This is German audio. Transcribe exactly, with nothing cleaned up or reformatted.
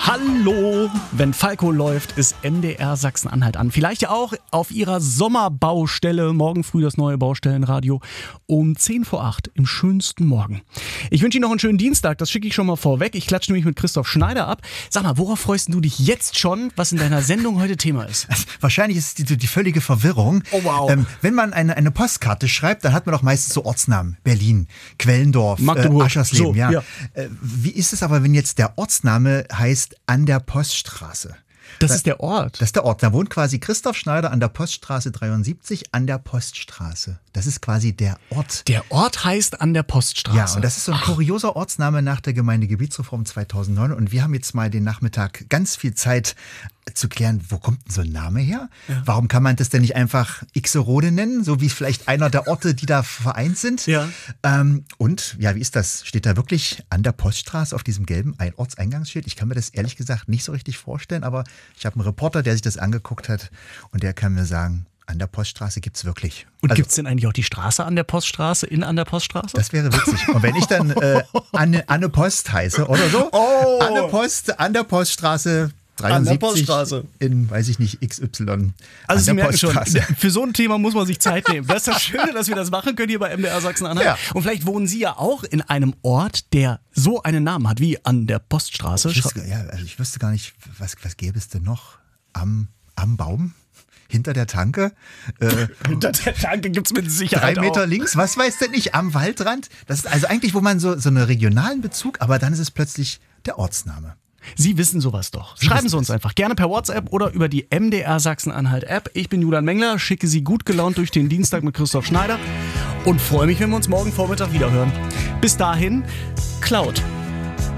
Hallo! Wenn Falco läuft, ist M D R Sachsen-Anhalt an. Vielleicht ja auch auf Ihrer Sommerbaustelle. Morgen früh das neue Baustellenradio um zehn vor acht im schönsten Morgen. Ich wünsche Ihnen noch einen schönen Dienstag, das schicke ich schon mal vorweg. Ich klatsche nämlich mit Christoph Schneider ab. Sag mal, worauf freust du dich jetzt schon, was in deiner Sendung heute Thema ist? Wahrscheinlich ist es die, die völlige Verwirrung. Oh wow. Ähm, wenn man eine, eine Postkarte schreibt, dann hat man doch meistens so Ortsnamen. Berlin, Quellendorf, Magdeburg. Äh, Aschersleben. So, ja. ja. Äh, wie ist es aber, wenn jetzt der Ortsname heißt An der Poststraße? Das ist der Ort. Das ist der Ort. Da wohnt quasi Christoph Schneider an der Poststraße dreiundsiebzig an der Poststraße. Das ist quasi der Ort. Der Ort heißt An der Poststraße. Ja, und das ist so ein kurioser Ortsname nach der Gemeindegebietsreform zweitausendneun. Und wir haben jetzt mal den Nachmittag ganz viel Zeit zu klären, wo kommt denn so ein Name her? Ja. Warum kann man das denn nicht einfach Ixerode nennen, so wie vielleicht einer der Orte, die da vereint sind? Ja. Ähm, und ja, wie ist das? Steht da wirklich an der Poststraße auf diesem gelben Ortseingangsschild? Ich kann mir das ehrlich gesagt nicht so richtig vorstellen, aber ich habe einen Reporter, der sich das angeguckt hat und der kann mir sagen, an der Poststraße gibt's wirklich. Und also, gibt es denn eigentlich auch die Straße an der Poststraße, in an der Poststraße? Das wäre witzig. Und wenn ich dann äh, Anne, Anne Post heiße oder so, oh. Anne Post, an der Poststraße dreiundsiebzig an der Poststraße. In, weiß ich nicht, X Y. Also Sie der merken schon, Poststraße. für so ein Thema muss man sich Zeit nehmen. Das ist das Schöne, dass wir das machen können hier bei M D R Sachsen-Anhalt. Ja. Und vielleicht wohnen Sie ja auch in einem Ort, der so einen Namen hat wie an der Poststraße. Ich wüsste, ja, also ich wüsste gar nicht, was, was gäbe es denn noch? Am, am Baum? Hinter der Tanke? Äh, Hinter der Tanke gibt es mit Sicherheit Drei Meter auch. links, was weiß denn nicht? Am Waldrand? Das ist also eigentlich, wo man so, so einen regionalen Bezug, aber dann ist es plötzlich der Ortsname. Sie wissen sowas doch. Sie Schreiben wissen Sie uns es. einfach gerne per WhatsApp oder über die M D R Sachsen-Anhalt App. Ich bin Julian Mengler, schicke Sie gut gelaunt durch den Dienstag mit Christoph Schneider und freue mich, wenn wir uns morgen Vormittag wiederhören. Bis dahin, Cloud